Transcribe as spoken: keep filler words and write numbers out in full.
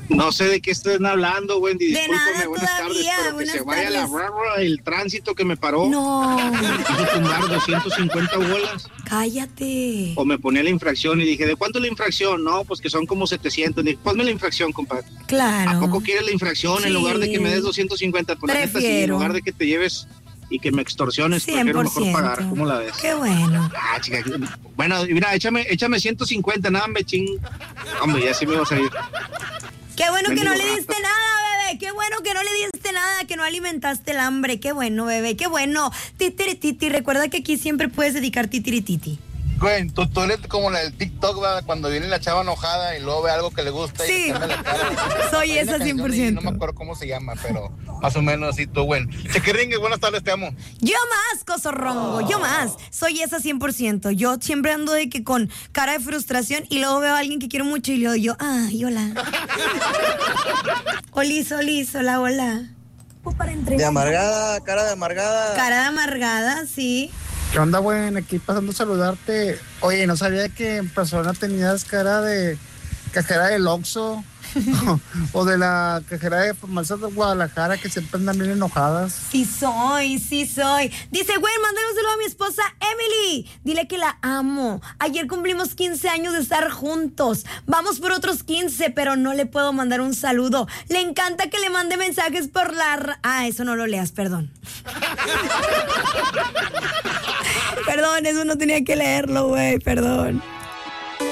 No sé de qué estén hablando, Wendy. De Discúlpame, nada buenas todavía, tardes, pero que buenas se vaya tardes. la rara, el tránsito que me paró. No. Me quiso tumbar doscientas cincuenta bolas. Cállate. O me ponía la infracción y dije, ¿de cuánto es la infracción? No, pues que son como setecientos. Dije, ponme la infracción, compadre. Claro. ¿A poco quieres la infracción? Sí. En lugar de que me des doscientos cincuenta, pues la neta sí, en lugar de que te lleves y que me extorsiones, prefiero mejor pagar. ¿Cómo la ves? Qué bueno. Ah, chica. Bueno, mira, échame, échame ciento cincuenta, nada, me ching. Hombre, ya sí me vas a ir. Qué bueno Mendigo que no le diste rato. nada, bebé. Qué bueno que no le diste nada, que no alimentaste el hambre. Qué bueno, bebé. Qué bueno. Titirititi. Recuerda que aquí siempre puedes dedicar titirititi. Güey, tú, tú eres como la del TikTok, ¿verdad? Cuando viene la chava enojada y luego ve algo que le gusta Sí. y le cambia la cara. Soy Hay una esa canción cien por ahí, ciento. No me acuerdo cómo se llama, pero más o menos así tú, güey. Chequeringue, buenas tardes, te amo. Yo más, cosorrongo, yo más. Soy esa cien por ciento. Yo siempre ando de que con cara de frustración y luego veo a alguien que quiero mucho y luego yo, ay, hola. Olis, olis, hola, hola. De amargada, cara de amargada. Cara de amargada, sí. ¿Qué onda, güey? Aquí pasando a saludarte. Oye, no sabía que en persona tenías cara de cajera del Oxxo o de la cajera de farmacias de Guadalajara, que siempre andan bien enojadas. Sí soy, sí soy. Dice, güey, mándale un saludo a mi esposa Emily. Dile que la amo. Ayer cumplimos quince años de estar juntos. Vamos por otros quince, pero no le puedo mandar un saludo. Le encanta que le mande mensajes por la... ra- Ah, eso no lo leas, perdón. Perdón, eso no tenía que leerlo, güey, perdón.